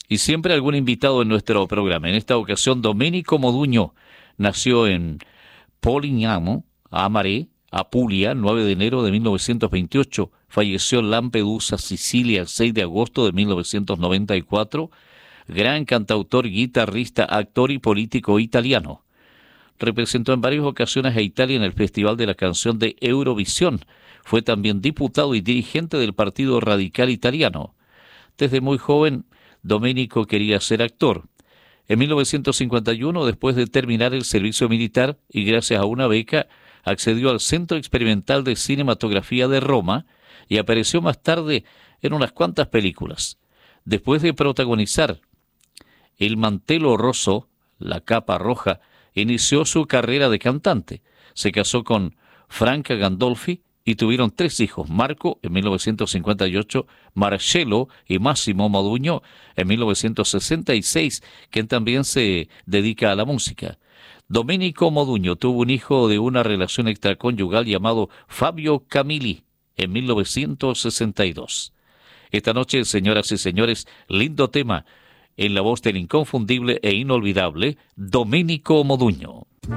y siempre algún invitado en nuestro programa. En esta ocasión, Domenico Moduño nació en Polignano, Amaré, Apulia, 9 de enero de 1928. Falleció en Lampedusa, Sicilia, el 6 de agosto de 1994. Gran cantautor, guitarrista, actor y político italiano. Representó en varias ocasiones a Italia en el Festival de la Canción de Eurovisión. Fue también diputado y dirigente del Partido Radical Italiano. Desde muy joven, Domenico quería ser actor. En 1951, después de terminar el servicio militar y gracias a una beca, accedió al Centro Experimental de Cinematografía de Roma y apareció más tarde en unas cuantas películas. Después de protagonizar El Mantello Rosso, La Capa Roja, inició su carrera de cantante. Se casó con Franca Gandolfi y tuvieron 3 hijos: Marco en 1958, Marcello y Massimo Moduño en 1966, quien también se dedica a la música. Domenico Moduño tuvo un hijo de una relación extraconyugal llamado Fabio Camilli en 1962. Esta noche, señoras y señores, lindo tema en la voz del inconfundible e inolvidable Domenico Moduño.